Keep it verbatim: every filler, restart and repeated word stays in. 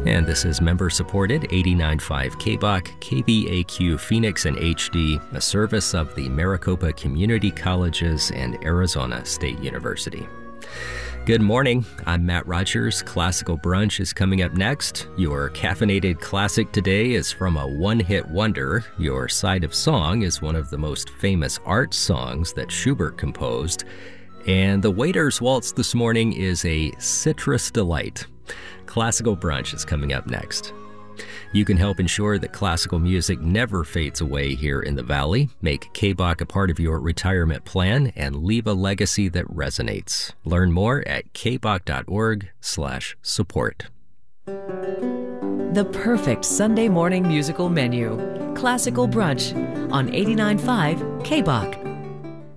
And this is member-supported eighty-nine point five K B O C, K B A Q Phoenix and H D, a service of the Maricopa Community Colleges and Arizona State University. Good morning. I'm Matt Rogers. Classical Brunch is coming up next. Your caffeinated classic today is from a one-hit wonder. Your Side of Song is one of the most famous art songs that Schubert composed. And the Waiter's Waltz this morning is a citrus delight. Classical Brunch is coming up next. You can help ensure that classical music never fades away here in the Valley. Make K B O C a part of your retirement plan and leave a legacy that resonates. Learn more at kboc.org slash support. The perfect Sunday morning musical menu. Classical Brunch on eighty-nine point five K B O C.